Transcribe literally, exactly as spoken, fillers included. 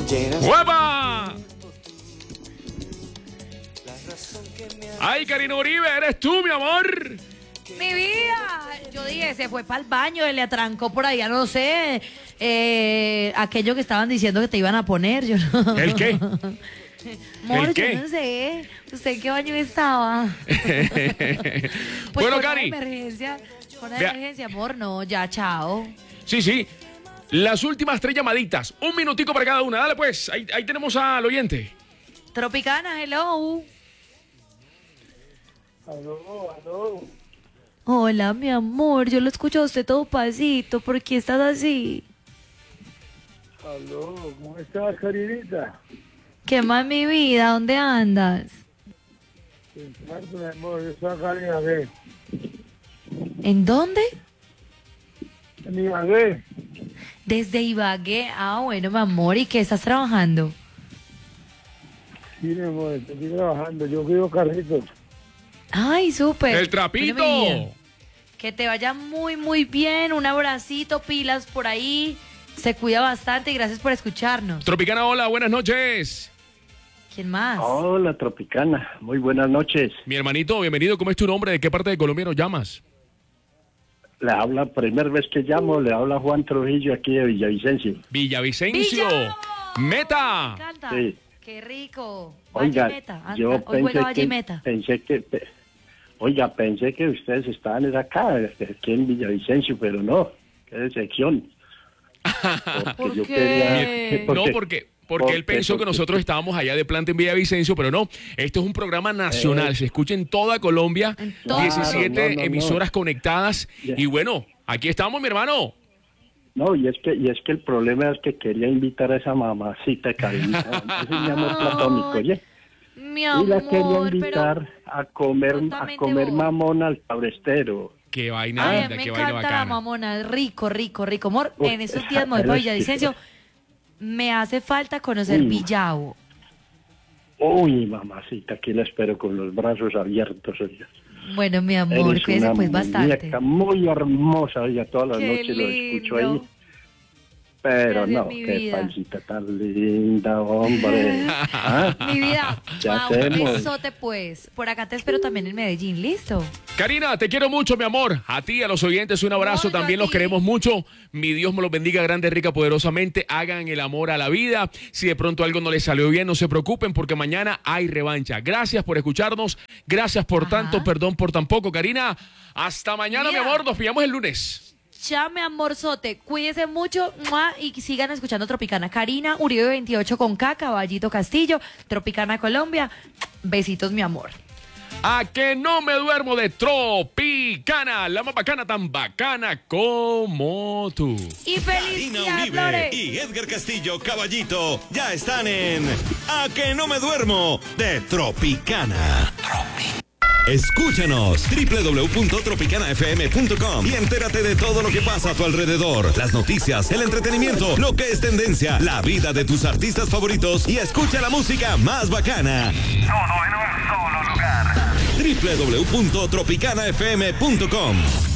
¡Hueva! Ay, Karina Uribe, eres tú, mi amor. Mi vida, yo dije, se fue para el baño, le atrancó por allá, no sé, eh, aquello que estaban diciendo que te iban a poner, yo no. ¿El qué? Mor, ¿El qué? yo no sé, ¿usted en qué baño estaba? Pues bueno, con Cari. Una emergencia, con una Vea. emergencia, amor, no, ya, chao. Sí, sí. Las últimas tres llamaditas. Un minutico para cada una. Dale, pues. Ahí, ahí tenemos al oyente. Tropicana, hello. Aló, aló. Hola, mi amor, yo lo escucho a usted todo pasito, ¿por qué estás así? Aló, ¿cómo estás, Karinita? ¿Qué más, mi vida? ¿Dónde andas? Perfecto, mi amor, yo soy acá en Ibagué. ¿En dónde? En Ibagué. Desde Ibagué. Ah, bueno, mi amor, ¿y qué estás trabajando? Sí, mi amor, estoy trabajando, yo cuido carritos. Ay, súper. ¡El trapito! Bueno, mi vida, que te vaya muy, muy bien. Un abracito, pilas por ahí. Se cuida bastante y gracias por escucharnos. Tropicana, hola, buenas noches. ¿Quién más? Hola, Tropicana. Muy buenas noches. Mi hermanito, bienvenido. ¿Cómo es tu nombre? ¿De qué parte de Colombia nos llamas? Le habla, primera vez que llamo, le habla Juan Trujillo aquí de Villavicencio. Villavicencio. ¡Villa! Meta. Me encanta. Sí. Qué rico. Oiga, Vallemeta. Anda, yo hoy pensé juega que, Vallemeta. pensé que, pe- oiga, pensé que ustedes estaban era acá, aquí en Villavicencio, pero no, qué decepción. Porque ¿Por yo qué? quería... No, porque, porque él pensó que porque- nosotros estábamos allá de planta en Villavicencio, pero no. Esto es un programa nacional. Eh. Se escucha en toda Colombia. En toda diecisiete Claro, no, no, no. emisoras conectadas. Ya. Y bueno, aquí estamos, mi hermano. No, y es que y es que el problema es que quería invitar a esa mamacita Karinita. Ese es mi amor platónico, ¿oye? Mi Y amor, la quería pero... invitar a comer a totalmente comer bobo. mamón al cabrestero. Qué vaina Ay, a linda, mí me qué vaina encanta la bacana. mamona, rico, rico, rico. Amor, Uf, en esos días me voy pero para es que- Villavicencio. Me hace falta conocer Mm. Villavo. Uy, mamacita, aquí la espero con los brazos abiertos. Oiga. Bueno, mi amor, Eres cuídese una pues bastante. muñeca muy hermosa, oiga, todas las Qué noches lo escucho lindo. ahí. Pero Gracias, no, mi qué vida. pancita tan linda, hombre. ¿Ah? Mi vida, ¿Qué mua, un hacemos? besote pues. Por acá te espero también en Medellín, ¿listo? Karina, te quiero mucho, mi amor. A ti, a los oyentes, un abrazo. No, yo También a los ti. queremos mucho. Mi Dios me los bendiga grande, rica, poderosamente. Hagan el amor a la vida. Si de pronto algo no les salió bien, no se preocupen porque mañana hay revancha. Gracias por escucharnos. Gracias por Ajá. tanto, perdón por tan poco, Karina. Hasta mañana, Mira. mi amor. Nos pillamos el lunes. Ya, mi amorzote, cuídense mucho mua, y sigan escuchando Tropicana. Karina Uribe veintiocho con K, Caballito Castillo, Tropicana Colombia. Besitos, mi amor. A que no me duermo de Tropicana, la más bacana, tan bacana como tú. Y Karina felicidades, Uribe Flores. y Edgar Castillo, Caballito, ya están en A que no me duermo de Tropicana. Escúchanos doble u doble u doble u punto tropicana f m punto com y entérate de todo lo que pasa a tu alrededor, las noticias, el entretenimiento, lo que es tendencia, la vida de tus artistas favoritos y escucha la música más bacana. Todo en un solo lugar. doble u doble u doble u punto tropicana f m punto com